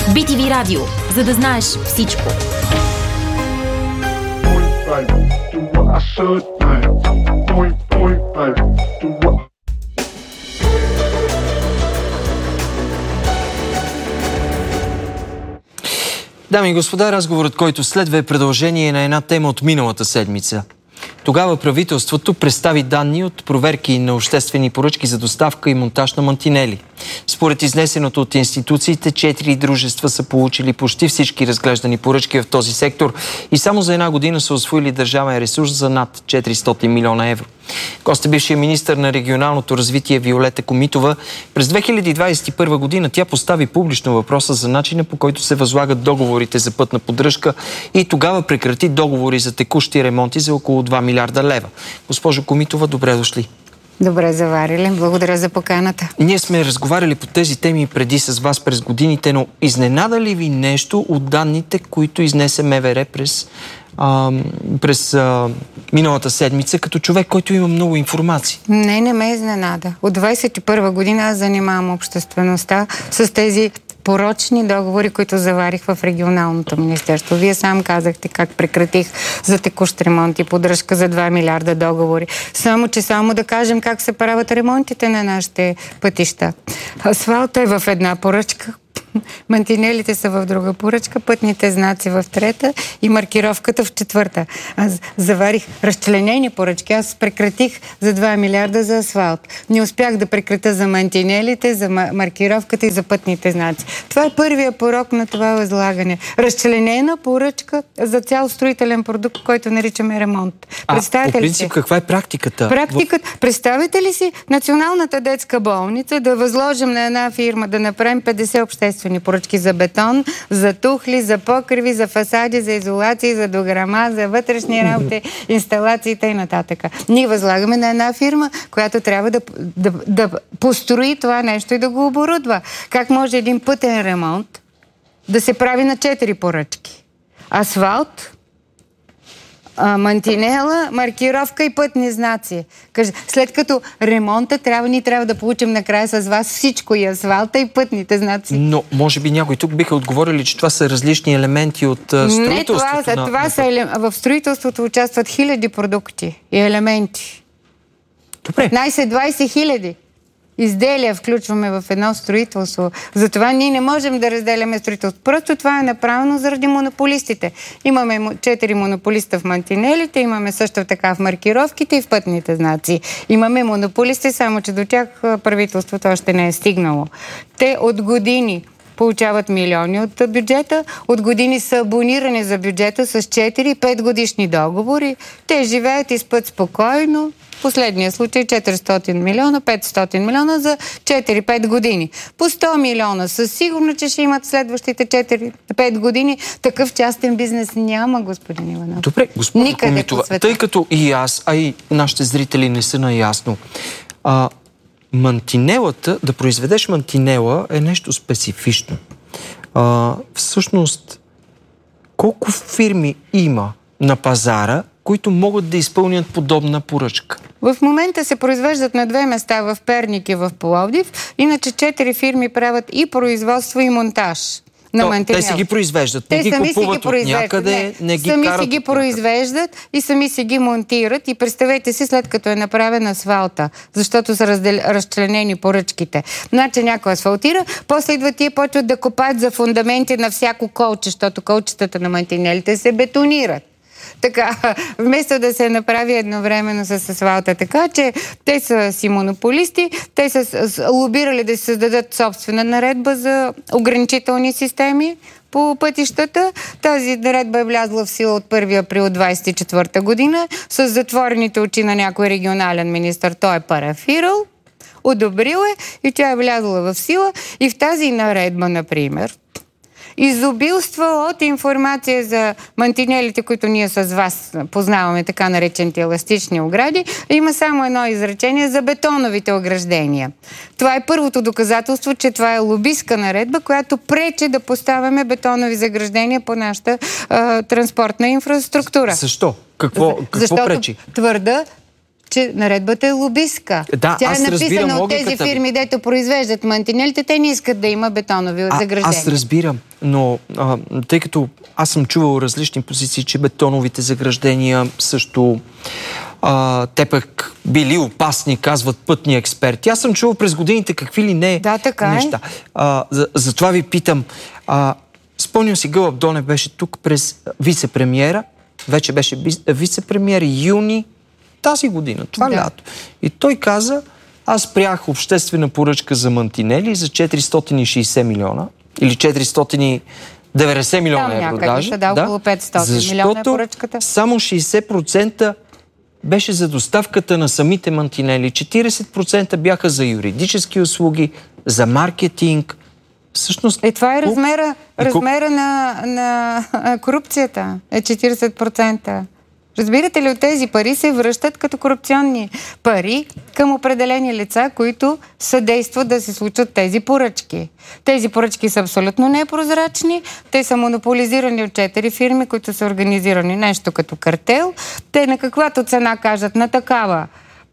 BTV Радио, за да знаеш всичко. Дами и господа, разговорът, който следва, е продължение на една тема от миналата седмица. Тогава правителството представи данни от проверки на обществени поръчки за доставка и монтаж на мантинели. Според изнесеното от институциите, 4 дружества са получили почти всички разглеждани поръчки в този сектор и само за една година са усвоили държавен ресурс за над 400 милиона евро. Гост е бившия министър на регионалното развитие Виолета Комитова. През 2021 година тя постави публично въпроса за начина, по който се възлагат договорите за пътна поддръжка и тогава прекрати договори за текущи ремонти за около 2 милиарда лева. Госпожо Комитова, добре дошли. Добре заварили. Благодаря за поканата. Ние сме разговаряли по тези теми преди с вас през годините, но изненада ли ви нещо от данните, които изнесе МВР през миналата седмица, като човек, който има много информация? Не ме изненада. От 21 година аз занимавам обществеността с тези порочни договори, които заварих в регионалното министерство. Вие сам казахте как прекратих за текущ ремонт и поддръжка за 2 милиарда договори. Само да кажем как се правят ремонтите на нашите пътища. Асфалта е в една поръчка, мантинелите са в друга поръчка, пътните знаци в трета и маркировката в четвърта. Аз заварих разчленени поръчки. Аз прекратих за 2 милиарда за асфалт. Не успях да прекратя за мантинелите, за маркировката и за пътните знаци. Това е първия порок на това възлагане. Разчленена поръчка за цял строителен продукт, който наричаме ремонт. Представете по принцип, каква е практиката? Представете ли си Националната детска болница да възложим на една фирма да направим 50 обществени поръчки за бетон, за тухли, за покриви, за фасади, за изолации, за дограма, за вътрешни работи, инсталации и нататък. Ние възлагаме на една фирма, която трябва да построи това нещо и да го оборудва. Как може един пътен ремонт да се прави на 4 поръчки? Асфалт, мантинела, маркировка и пътни знаци. След като ремонта ние трябва да получим накрая с вас всичко, и асфалта, и пътните знаци. Но може би някои тук биха отговорили, че това са различни елементи от строителството. В строителството участват хиляди продукти и елементи. Добре. 15-20 хиляди изделия включваме в едно строителство. Затова ние не можем да разделяме строителство. Просто това е направено заради монополистите. Имаме 4 монополиста в мантинелите, имаме също така в маркировките и в пътните знаци. Имаме монополисти, само че до тях правителството още не е стигнало. Те от години получават милиони от бюджета, от години са абонирани за бюджета с 4-5 годишни договори. Те живеят и спят спокойно. В последния случай 400 милиона, 500 милиона за 4-5 години. По 100 милиона със сигурно, че ще имат следващите 4-5 години. Такъв частен бизнес няма, господин Иванов. Добре, господин Комитова, тъй като и аз, а и нашите зрители не са наясно, мантинелата, да произведеш мантинела е нещо специфично. Всъщност, колко фирми има на пазара, които могат да изпълнят подобна поръчка? В момента се произвеждат на 2 места, в Перник и в Пловдив. Иначе 4 фирми правят и производство, и монтаж на мантинел. Те си ги произвеждат, не ги купуват от някъде, не ги карат. Сами си ги произвеждат и сами си ги монтират. И представете си, след като е направен асфалта, защото са разчленени поръчките. Значи някой асфалтира, после идват и почват да копаят за фундаменти на всяко колче, защото колчетата на мантинелите се бетонират. Така, вместо да се направи едновременно с асфалта. Така че те са си монополисти, те са лобирали да се създадат собствена наредба за ограничителни системи по пътищата. Тази наредба е влязла в сила от 1 април 2024 година с затворените очи на някой регионален министър. Той е парафирал, одобрил е и тя е влязла в сила. И в тази наредба, например, изобилства от информация за мантинелите, които ние с вас познаваме, така наречените еластични огради. Има само едно изречение за бетоновите ограждения. Това е първото доказателство, че това е лобистка наредба, която пречи да поставяме бетонови заграждения по нашата транспортна инфраструктура. Защо? Какво пречи? Твърда, че наредбата е лобистка. Да, тя аз е написана от тези логиката ви. фирми, дето произвеждат мантинелите, те не искат да има бетонови заграждения. Аз разбирам, но тъй като аз съм чувал различни позиции, че бетоновите заграждения също те пък били опасни, казват пътни експерти. Аз съм чувал през годините какви ли не неща. Затова ви питам, спомням си, Гълъб Донев беше тук през вице-премиера, вече беше вице-премиер юни тази година, това лято. И той каза, аз приях обществена поръчка за мантинели за 460 милиона или 490 милиона евро даже. Около 500 милиона е поръчката. Само 60% беше за доставката на самите мантинели, 40% бяха за юридически услуги, за маркетинг. Всъщност, това е размера на корупцията. Е 40%. Разбирате ли, от тези пари се връщат като корупционни пари към определени лица, които съдействат да се случат тези поръчки. Тези поръчки са абсолютно непрозрачни, те са монополизирани от 4 фирми, които са организирани нещо като картел. Те на каквато цена кажат, на такава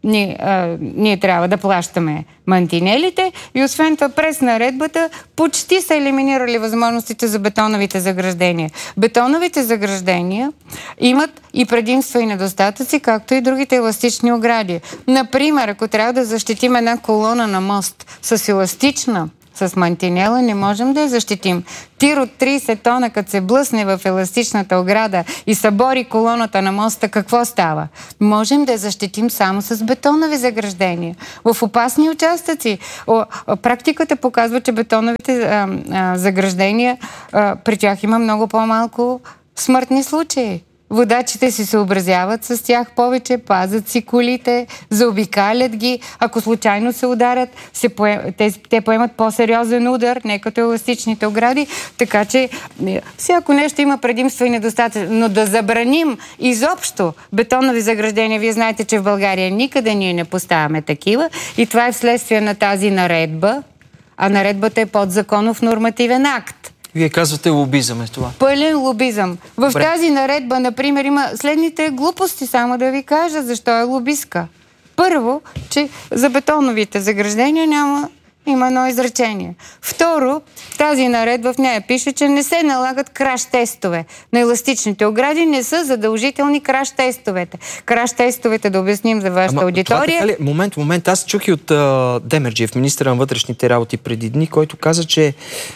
ние трябва да плащаме мантинелите и освен това през наредбата почти са елиминирали възможностите за бетоновите заграждения. Бетоновите заграждения имат и предимства и недостатъци, както и другите еластични огради. Например, ако трябва да защитим една колона на мост с еластична, с мантинела, не можем да я защитим. Тир от 30 тона, като се блъсне в еластичната ограда и събори колоната на моста, какво става? Можем да я защитим само с бетонови заграждения. В опасни участъци. Практиката показва, че бетоновите заграждения, при тях има много по-малко смъртни случаи. Водачите се съобразяват с тях повече, пазят си колите, заобикалят ги. Ако случайно се ударят, те поемат по-сериозен удар, не като еластичните огради. Така че всяко нещо има предимство и недостатъчно. Но да забраним изобщо бетонови заграждения, вие знаете, че в България никъде ние не поставяме такива. И това е вследствие на тази наредба, а наредбата е подзаконов нормативен акт. Вие казвате лобизъм е това. Пълен лобизъм. В тази наредба, например, има следните глупости, само да ви кажа защо е лобистка. Първо, че за бетоновите заграждения има едно изречение. Второ, тази наредба в нея пише, че не се налагат краш-тестове. На еластичните огради не са задължителни краш-тестовете. Краш-тестовете, да обясним за вашата аудитория. Момент. Аз чух и от Демерджиев, министъра на вътрешните работи преди дни, който каза, че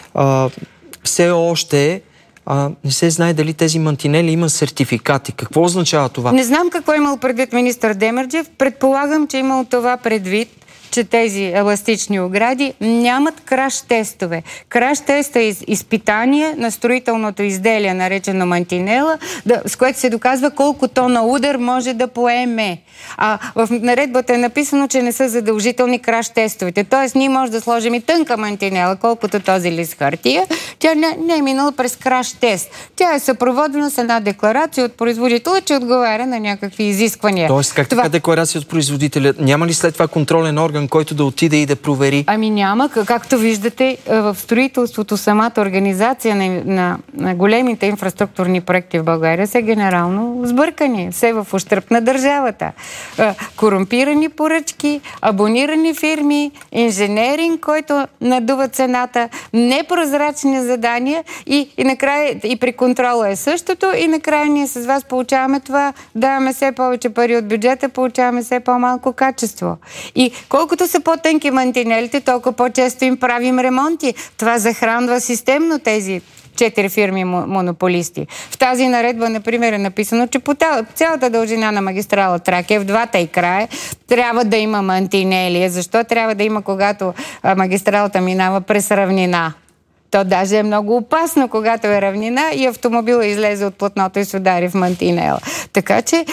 все още не се знае дали тези мантинели има сертификати. Какво означава това? Не знам какво имал предвид министър Демерджиев. Предполагам, че имал това предвид, че тези еластични огради нямат краш-тестове. Краш-тест е изпитание на строителното изделие, наречено мантинела, с което се доказва колко тона удар може да поеме. А в наредбата е написано, че не са задължителни краш-тестовете. Тоест, ние може да сложим и тънка мантинела, колкото този лист хартия. Тя не е минала през краш-тест. Тя е съпроводена с една декларация от производителя, че отговаря на някакви изисквания. Тоест, как така декларация от производителя? Няма ли след това контролен орган, който да отиде и да провери? Ами няма. Както виждате, в строителството самата организация на големите инфраструктурни проекти в България са генерално сбъркани. Все в ущърб на държавата. Корумпирани поръчки, абонирани фирми, инженеринг, който надува цената, непрозрачни задания и накрая и при контрола е същото и накрая ние с вас получаваме това, даваме все повече пари от бюджета, получаваме все по-малко качество. И колкото са по-тънки мантинелите, толкова по-често им правим ремонти. Това захранва системно тези 4 фирми монополисти. В тази наредба, например, е написано, че по цялата дължина на магистрала Тракия, в двата и края, трябва да има мантинели. Защо трябва да има, когато магистралата минава през равнина? То даже е много опасно, когато е равнина и автомобилът излезе от платното и се удари в мантинела. Така че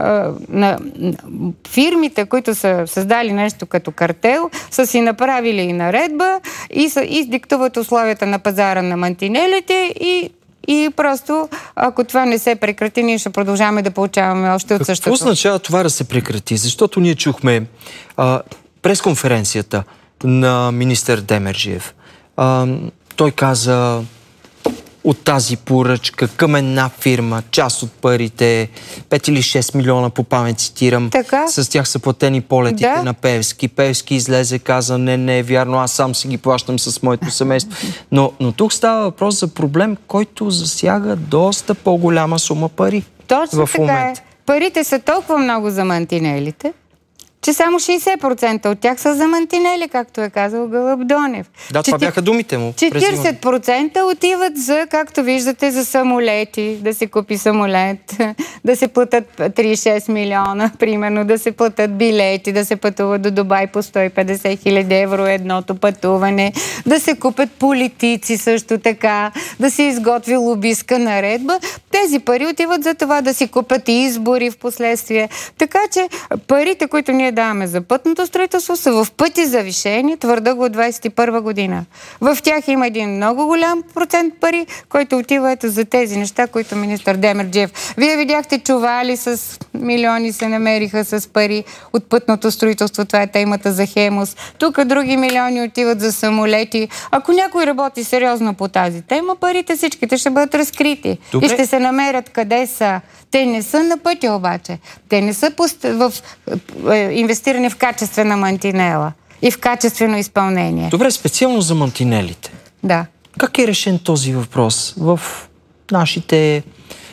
фирмите, които са създали нещо като картел, са си направили и наредба и диктуват условията на пазара на мантинелите и просто, ако това не се прекрати, ние ще продължаваме да получаваме още от същото. Какво означава това да се прекрати? Защото ние чухме пресконференцията на министър Демерджиев. Той каза, от тази поръчка към една фирма, част от парите, 5 или 6 милиона по памет цитирам, така? С тях са платени полетите Да. на Пеевски. Пеевски излезе, каза, не е вярно, аз сам си ги плащам с моето семейство. Но тук става въпрос за проблем, който засяга доста по-голяма сума пари. Точно в така е. момента. Парите са толкова много за мантинелите, че само 60% от тях са за мантинели, както е казал Гълъб Донев. Да, това бяха думите му. 40% отиват за, както виждате, за самолети, да се купи самолет, да се платят 36 милиона, примерно, да се платят билети, да се пътува до Дубай по 150 хиляди евро едното пътуване, да се купят политици също така, да се изготви лобистка наредба. Тези пари отиват за това да си купят избори в последствие. Така че парите, които ние даваме за пътното строителство, са в пъти завишени, твърда го от 21 година. В тях има един много голям процент пари, който отива ето за тези неща, които министър Демерджиев. Вие видяхте чували с милиони се намериха с пари от пътното строителство. Това е темата за Хемус. Тук други милиони отиват за самолети. Ако някой работи сериозно по тази тема, парите всичките ще бъдат разкрити. Добре. И ще се намерят къде са. Те не са на пътя обаче. Те не са инвестирани в качествена мантинела и в качествено изпълнение. Добре, специално за мантинелите. Да. Как е решен този въпрос в нашите...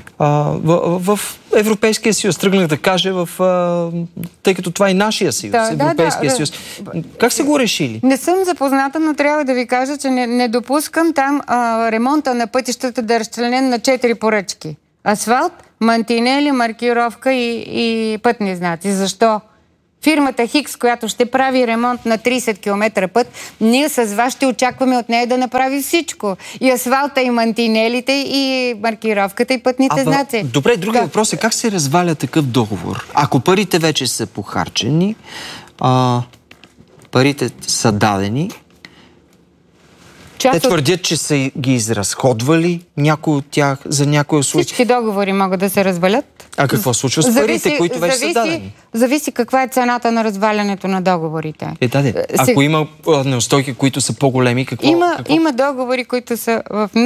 в Европейския съюз? Тръгнах да кажа, тъй като това е нашия съюз, Европейския съюз. Как са го решили? Не съм запозната, но трябва да ви кажа, че не допускам там ремонта на пътищата да е разчленен на 4 поръчки. Асфалт, мантинели, маркировка и пътни знаци. Защо? Фирмата Хикс, която ще прави ремонт на 30 км път, ние с вас ще очакваме от нея да направи всичко. И асфалта, и мантинелите, и маркировката, и пътните знаци. Добре, другия въпрос е как се разваля такъв договор? Ако парите вече са похарчени, парите са дадени, те твърдят, че са ги изразходвали някой от тях за някои случаи. Всички договори могат да се развалят. А какво случва с парите, които вече са дадени? Зависи каква е цената на развалянето на договорите. Ако има неустойки, които са по-големи, какво? Има договори, които са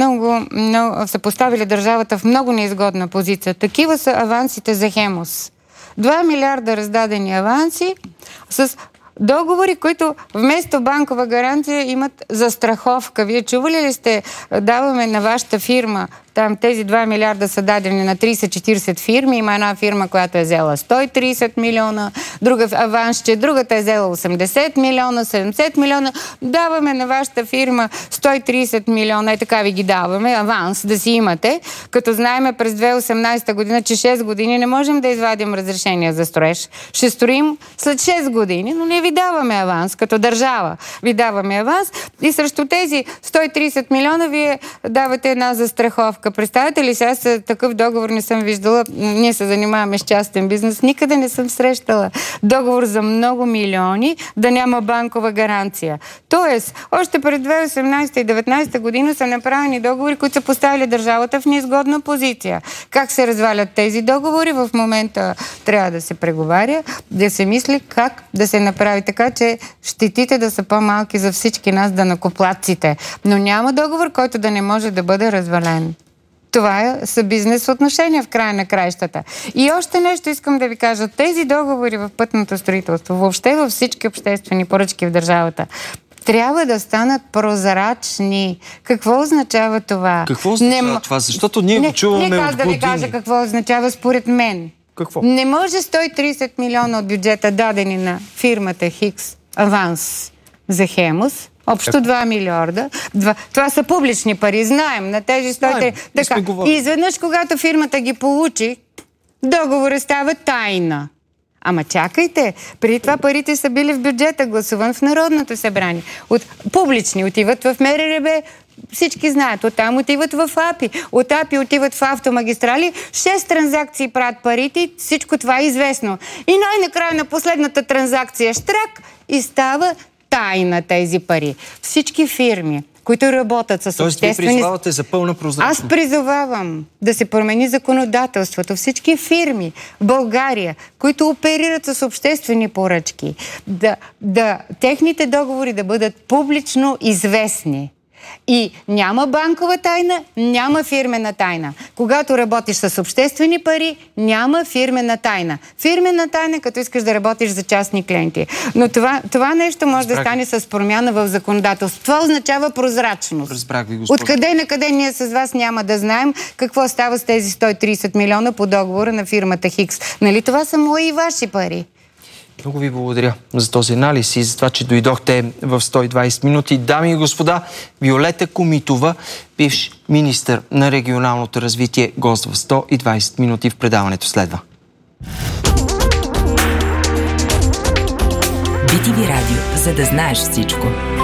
са поставили държавата в много неизгодна позиция. Такива са авансите за Хемус. 2 милиарда раздадени аванси с договори, които вместо банкова гаранция имат застраховка. Вие чували ли сте, даваме на вашата фирма, там тези 2 милиарда са дадени на 30-40 фирми, има една фирма, която е взела 130 милиона, друга авансче, другата е взела 80 милиона, 70 милиона. Даваме на вашата фирма 130 милиона и така ви ги даваме, аванс да си имате, като знаеме през 2018 година, че 6 години не можем да извадим разрешение за строеж. Ще строим след 6 години, но не ви даваме аванс, като държава. Ви даваме аванс и срещу тези 130 милиона вие давате една застраховка. Представете ли се, аз такъв договор не съм виждала. Ние се занимаваме с частен бизнес. Никъде не съм срещала договор за много милиони да няма банкова гаранция. Тоест, още пред 2018 и 2019 година са направени договори, които са поставили държавата в неизгодна позиция. Как се развалят тези договори? В момента трябва да се преговаря, да се мисли как да се направи така, че щетите да са по-малки за всички нас данъкоплатците. Но няма договор, който да не може да бъде развален. Това са бизнес отношения в края на краищата. И още нещо искам да ви кажа. Тези договори в пътното строителство, въобще във всички обществени поръчки в държавата, трябва да станат прозрачни. Какво означава това? Какво означава това? Защото ние го чуваме от години. Не да ви кажа какво означава според мен. Какво? Не може 130 милиона от бюджета дадени на фирмата Хикс аванс за Хемус, общо 2 милиарда. Това са публични пари, знаем, на тези 130. И изведнъж, когато фирмата ги получи, договорът става тайна. Ама чакайте, преди това парите са били в бюджета, гласуван в Народното събрание. Публични отиват в МРРБ, всички знаят, оттам отиват в АПИ, от АПИ отиват в автомагистрали, 6 транзакции правят парите и всичко това е известно. И най-накрая на последната транзакция штрак и става тайна тези пари. Всички фирми, които работят с обществени... Тоест, вие призовавате за пълна прозрачност? Аз призовавам да се промени законодателството. Всички фирми в България, които оперират с обществени поръчки, техните договори да бъдат публично известни. И няма банкова тайна, няма фирмена тайна. Когато работиш с обществени пари, няма фирмена тайна. Фирмена тайна, като искаш да работиш за частни клиенти. Но това нещо може да стане с промяна в законодателство. Това означава прозрачност. Разбрах ви, госпожо. Откъде на къде ние с вас няма да знаем какво става с тези 130 милиона по договора на фирмата Хикс. Нали това са мои и ваши пари? Много ви благодаря за този анализ и за това, че дойдохте в 120 минути. Дами и господа, Виолета Комитова, бивш министър на регионалното развитие, гост в 120 минути. В предаването следва. BTV Радио, за да знаеш всичко.